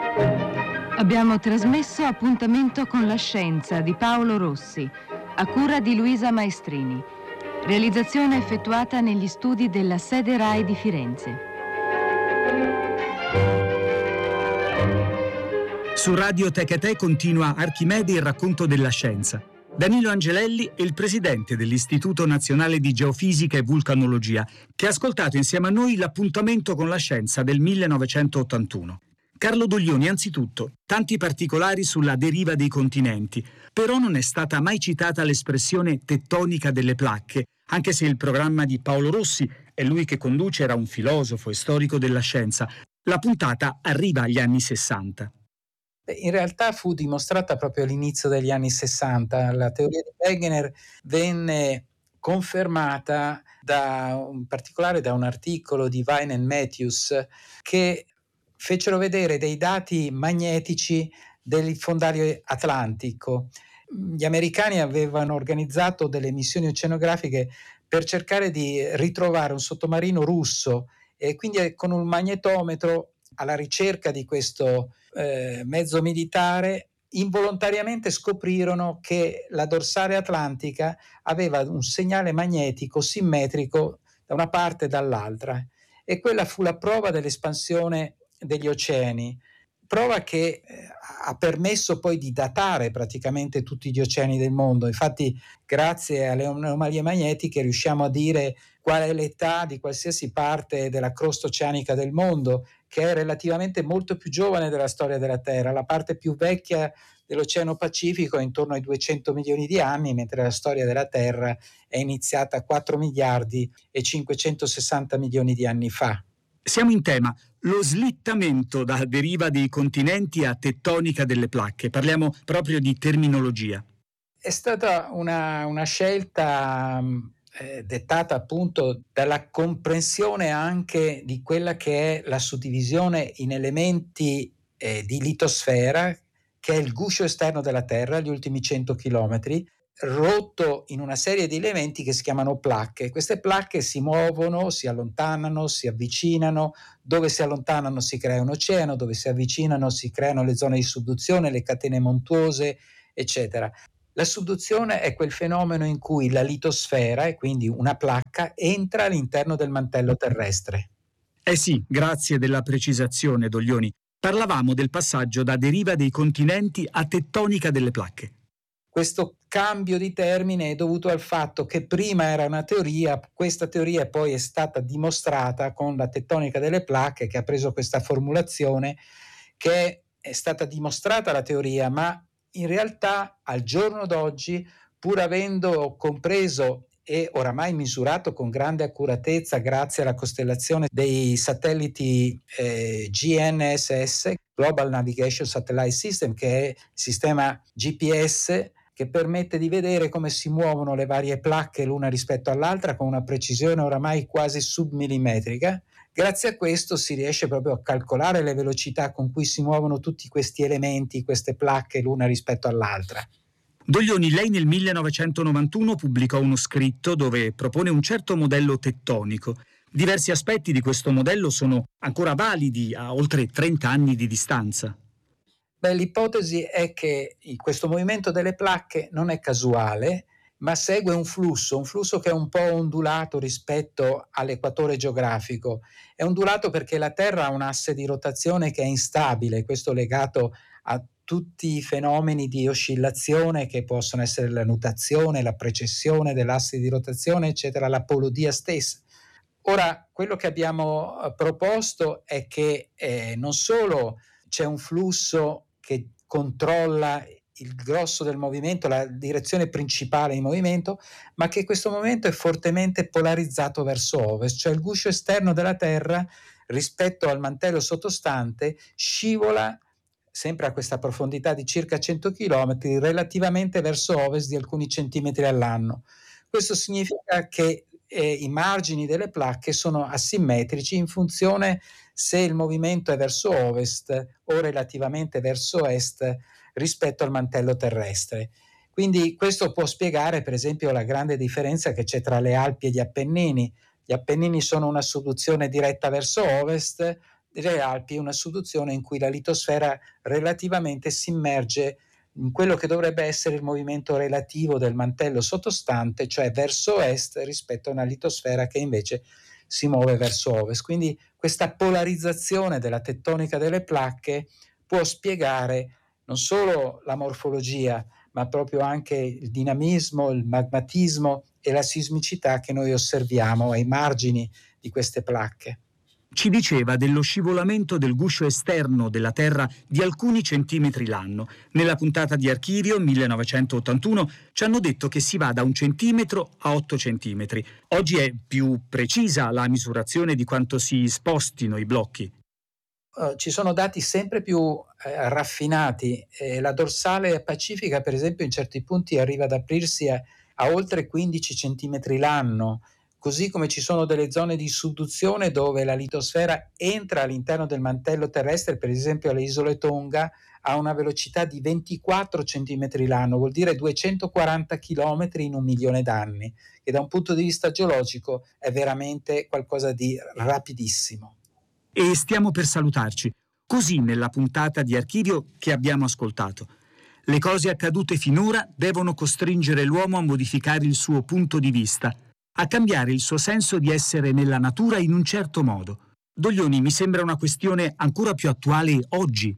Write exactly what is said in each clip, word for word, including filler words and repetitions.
Abbiamo trasmesso Appuntamento con la scienza di Paolo Rossi, a cura di Luisa Maestrini. Realizzazione effettuata negli studi della sede RAI di Firenze. Su Radio Tecate continua Archimede, il racconto della scienza. Danilo Angelelli è il presidente dell'Istituto Nazionale di Geofisica e Vulcanologia, che ha ascoltato insieme a noi l'Appuntamento con la scienza del millenovecentottantuno. Carlo Doglioni, anzitutto, tanti particolari sulla deriva dei continenti, però non è stata mai citata l'espressione tettonica delle placche, anche se il programma di Paolo Rossi, e lui che conduce era un filosofo e storico della scienza. La puntata arriva agli anni sessanta. In realtà fu dimostrata proprio all'inizio degli anni sessanta. La teoria di Wegener venne confermata da, in particolare da un articolo di Vine e Matthews, che fecero vedere dei dati magnetici del fondario atlantico. Gli americani avevano organizzato delle missioni oceanografiche per cercare di ritrovare un sottomarino russo e quindi con un magnetometro alla ricerca di questo eh, mezzo militare involontariamente scoprirono che la dorsale atlantica aveva un segnale magnetico simmetrico da una parte e dall'altra, e quella fu la prova dell'espansione degli oceani, prova che eh, ha permesso poi di datare praticamente tutti gli oceani del mondo. Infatti, grazie alle anomalie magnetiche riusciamo a dire qual è l'età di qualsiasi parte della crosta oceanica del mondo, che è relativamente molto più giovane della storia della Terra. La parte più vecchia dell'Oceano Pacifico è intorno ai duecento milioni di anni, mentre la storia della Terra è iniziata a quattro miliardi e cinquecentosessanta milioni di anni fa. Siamo in tema, lo slittamento da deriva dei continenti a tettonica delle placche. Parliamo proprio di terminologia. È stata una, una scelta eh, dettata appunto dalla comprensione anche di quella che è la suddivisione in elementi eh, di litosfera, che è il guscio esterno della Terra, gli ultimi cento chilometri, rotto in una serie di elementi che si chiamano placche. Queste placche si muovono, si allontanano, si avvicinano. Dove si allontanano si crea un oceano, dove si avvicinano si creano le zone di subduzione, le catene montuose, eccetera. La subduzione è quel fenomeno in cui la litosfera, e quindi una placca, entra all'interno del mantello terrestre. Eh sì, grazie della precisazione, Doglioni. Parlavamo del passaggio da deriva dei continenti a tettonica delle placche. Questo cambio di termine è dovuto al fatto che prima era una teoria, questa teoria poi è stata dimostrata con la tettonica delle placche, che ha preso questa formulazione, che è stata dimostrata la teoria, ma in realtà al giorno d'oggi, pur avendo compreso e oramai misurato con grande accuratezza grazie alla costellazione dei satelliti eh, G N S S, Global Navigation Satellite System, che è il sistema G P S che permette di vedere come si muovono le varie placche l'una rispetto all'altra con una precisione oramai quasi submillimetrica. Grazie a questo si riesce proprio a calcolare le velocità con cui si muovono tutti questi elementi, queste placche l'una rispetto all'altra. Doglioni, lei nel millenovecentonovantuno pubblicò uno scritto dove propone un certo modello tettonico. Diversi aspetti di questo modello sono ancora validi a oltre trenta anni di distanza. Beh, l'ipotesi è che questo movimento delle placche non è casuale, ma segue un flusso, un flusso che è un po' ondulato rispetto all'equatore geografico. È ondulato perché la Terra ha un asse di rotazione che è instabile, questo legato a tutti i fenomeni di oscillazione che possono essere la nutazione, la precessione dell'asse di rotazione, eccetera, la polodia stessa. Ora, quello che abbiamo proposto è che eh, non solo c'è un flusso che controlla il grosso del movimento, la direzione principale di movimento, ma che questo movimento è fortemente polarizzato verso ovest, cioè il guscio esterno della Terra rispetto al mantello sottostante scivola sempre a questa profondità di circa cento chilometri relativamente verso ovest di alcuni centimetri all'anno. Questo significa che eh, i margini delle placche sono asimmetrici in funzione se il movimento è verso ovest o relativamente verso est rispetto al mantello terrestre. Quindi questo può spiegare per esempio la grande differenza che c'è tra le Alpi e gli Appennini. Gli Appennini sono una subduzione diretta verso ovest, delle Alpi è una subduzione in cui la litosfera relativamente si immerge in quello che dovrebbe essere il movimento relativo del mantello sottostante, cioè verso est rispetto a una litosfera che invece si muove verso ovest. Quindi questa polarizzazione della tettonica delle placche può spiegare non solo la morfologia, ma proprio anche il dinamismo, il magmatismo e la sismicità che noi osserviamo ai margini di queste placche. Ci diceva dello scivolamento del guscio esterno della Terra di alcuni centimetri l'anno. Nella puntata di Archivio millenovecentottantuno ci hanno detto che si va da un centimetro a otto centimetri. Oggi è più precisa la misurazione di quanto si spostino i blocchi. Uh, ci sono dati sempre più eh, raffinati. Eh, la dorsale pacifica, per esempio, in certi punti arriva ad aprirsi a, a oltre quindici centimetri l'anno. Così come ci sono delle zone di subduzione dove la litosfera entra all'interno del mantello terrestre, per esempio alle isole Tonga, a una velocità di ventiquattro centimetri l'anno, vuol dire duecentoquaranta chilometri in un milione d'anni, che da un punto di vista geologico è veramente qualcosa di rapidissimo. E stiamo per salutarci, così nella puntata di Archivio che abbiamo ascoltato. Le cose accadute finora devono costringere l'uomo a modificare il suo punto di vista, a cambiare il suo senso di essere nella natura in un certo modo. Doglioni, mi sembra una questione ancora più attuale oggi.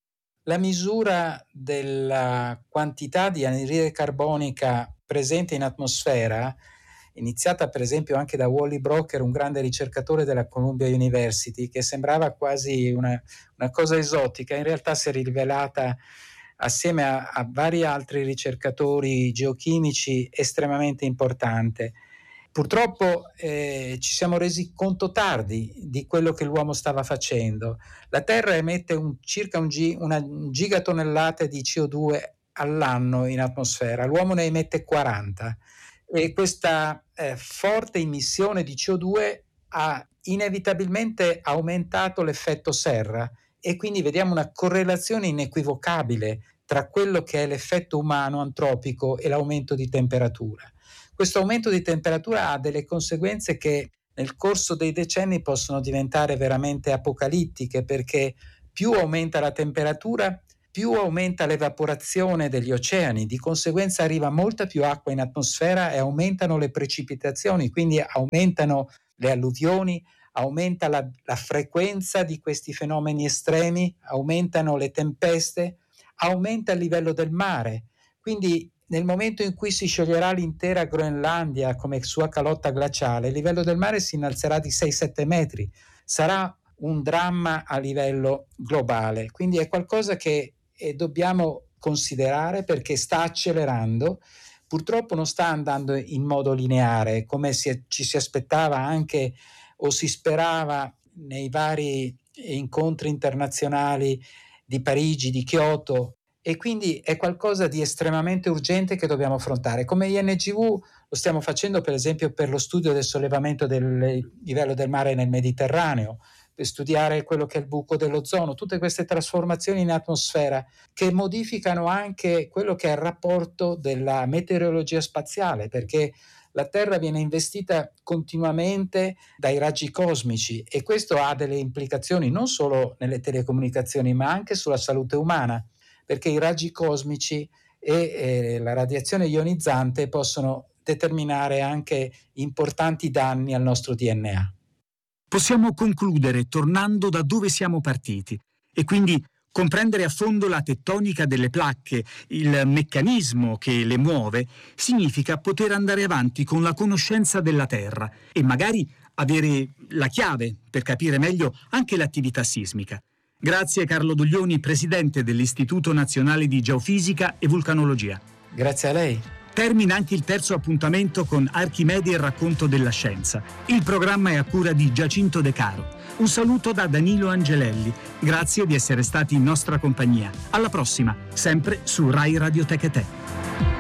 La misura della quantità di anidride carbonica presente in atmosfera, iniziata per esempio anche da Wally Brocker, un grande ricercatore della Columbia University, che sembrava quasi una, una cosa esotica, in realtà si è rivelata assieme a, a vari altri ricercatori geochimici estremamente importante. Purtroppo eh, ci siamo resi conto tardi di quello che l'uomo stava facendo. La Terra emette un, circa un gi, una gigatonnellate di C O due all'anno in atmosfera, l'uomo ne emette quaranta e questa eh, forte emissione di C O due ha inevitabilmente aumentato l'effetto serra e quindi vediamo una correlazione inequivocabile tra quello che è l'effetto umano antropico e l'aumento di temperatura. Questo aumento di temperatura ha delle conseguenze che nel corso dei decenni possono diventare veramente apocalittiche, perché più aumenta la temperatura, più aumenta l'evaporazione degli oceani, di conseguenza arriva molta più acqua in atmosfera e aumentano le precipitazioni, quindi aumentano le alluvioni, aumenta la, la frequenza di questi fenomeni estremi, aumentano le tempeste, aumenta il livello del mare. Quindi nel momento in cui si scioglierà l'intera Groenlandia come sua calotta glaciale, il livello del mare si innalzerà di sei sette metri. Sarà un dramma a livello globale. Quindi è qualcosa che eh, dobbiamo considerare perché sta accelerando. Purtroppo non sta andando in modo lineare, come si, ci si aspettava anche o si sperava nei vari incontri internazionali di Parigi, di Kyoto, e quindi è qualcosa di estremamente urgente che dobbiamo affrontare. Come I N G V lo stiamo facendo per esempio per lo studio del sollevamento del livello del mare nel Mediterraneo, per studiare quello che è il buco dell'ozono, tutte queste trasformazioni in atmosfera che modificano anche quello che è il rapporto della meteorologia spaziale, perché la Terra viene investita continuamente dai raggi cosmici e questo ha delle implicazioni non solo nelle telecomunicazioni ma anche sulla salute umana, perché i raggi cosmici e eh, la radiazione ionizzante possono determinare anche importanti danni al nostro D N A. Possiamo concludere tornando da dove siamo partiti e quindi comprendere a fondo la tettonica delle placche, il meccanismo che le muove, significa poter andare avanti con la conoscenza della Terra e magari avere la chiave per capire meglio anche l'attività sismica. Grazie Carlo Doglioni, presidente dell'Istituto Nazionale di Geofisica e Vulcanologia. Grazie a lei. Termina anche il terzo appuntamento con Archimede e il racconto della scienza. Il programma è a cura di Giacinto De Caro. Un saluto da Danilo Angelelli. Grazie di essere stati in nostra compagnia. Alla prossima, sempre su Rai Radio Tech e Te.